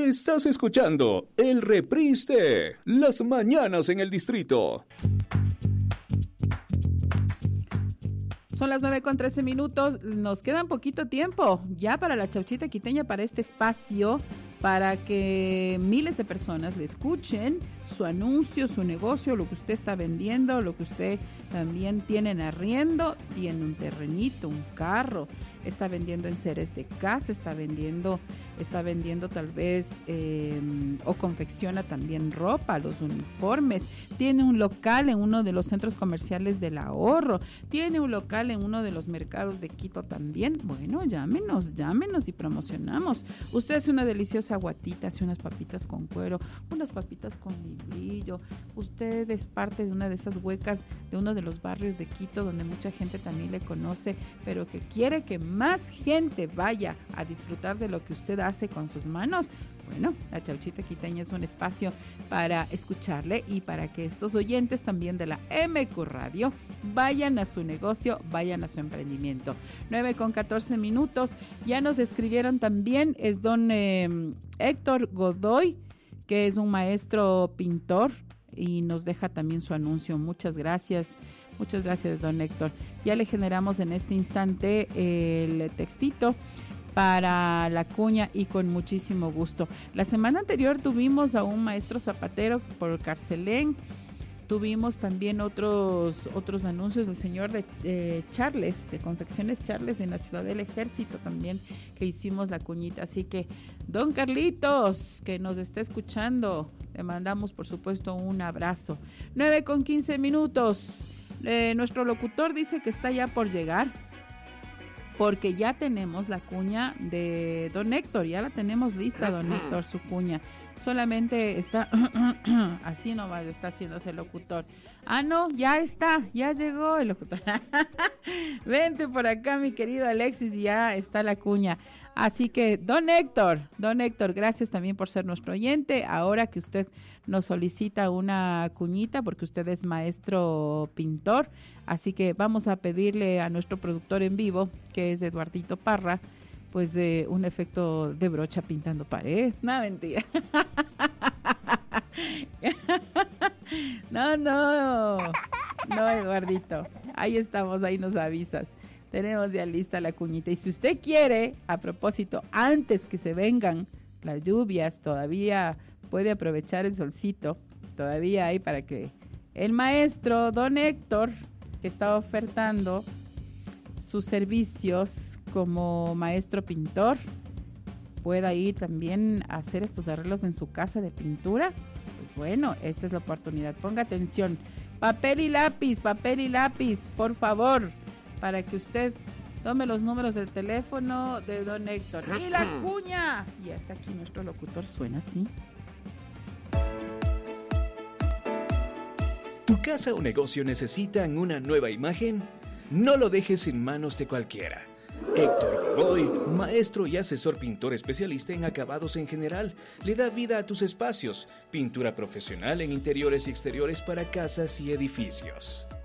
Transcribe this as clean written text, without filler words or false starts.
Estás escuchando el reprise de Las Mañanas en el Distrito. Son las 9:13. Nos queda un poquito tiempo ya para la Chauchita Quiteña, para este espacio, para que miles de personas le escuchen su anuncio, su negocio, lo que usted está vendiendo, lo que usted también tiene en arriendo, tiene un terrenito, un carro, está vendiendo enseres de casa, está vendiendo tal vez o confecciona también ropa, los uniformes, tiene un local en uno de los centros comerciales del ahorro, tiene un local en uno de los mercados de Quito también. Bueno, llámenos y promocionamos. Usted hace una deliciosa guatita, hace unas papitas con cuero, unas papitas con librillo. Usted es parte de una de esas huecas de uno de los barrios de Quito donde mucha gente también le conoce, pero que quiere que más gente vaya a disfrutar de lo que usted hace con sus manos. Bueno, la Chauchita Quiteña es un espacio para escucharle y para que estos oyentes también de la MQ Radio vayan a su negocio, vayan a su emprendimiento. 9:14. Ya nos escribieron también, es don Héctor Godoy, que es un maestro pintor, y nos deja también su anuncio. Muchas gracias, don Héctor. Ya le generamos en este instante el textito para la cuña y con muchísimo gusto. La semana anterior tuvimos a un maestro zapatero por Carcelén. Tuvimos también otros anuncios del señor de Charles, de Confecciones Charles en la Ciudad del Ejército también, que hicimos la cuñita. Así que, don Carlitos, que nos está escuchando, le mandamos por supuesto un abrazo. 9:15. Nuestro locutor dice que está ya por llegar, porque ya tenemos la cuña de don Héctor, ya la tenemos lista, don Héctor, su cuña. Solamente está así nomás está haciéndose el locutor. Ah, no, ya llegó el locutor. Vente por acá, mi querido Alexis, ya está la cuña. Así que, don Héctor, gracias también por ser nuestro oyente. Ahora que usted nos solicita una cuñita, porque usted es maestro pintor, así que vamos a pedirle a nuestro productor en vivo, que es Eduardito Parra, pues un efecto de brocha pintando pared. No, mentira. No, Eduardito. Ahí estamos, ahí nos avisas. Tenemos ya lista la cuñita. Y si usted quiere, a propósito, antes que se vengan las lluvias, todavía puede aprovechar el solcito. Todavía hay para que el maestro, don Héctor, que está ofertando sus servicios como maestro pintor, pueda ir también a hacer estos arreglos en su casa de pintura. Pues bueno, esta es la oportunidad. Ponga atención. Papel y lápiz, por favor, para que usted tome los números del teléfono de don Héctor. ¡Y la cuña! Y hasta aquí nuestro locutor suena así. ¿Tu casa o negocio necesitan una nueva imagen? No lo dejes en manos de cualquiera. Héctor Godoy, maestro y asesor pintor especialista en acabados en general, le da vida a tus espacios. Pintura profesional en interiores y exteriores para casas y edificios.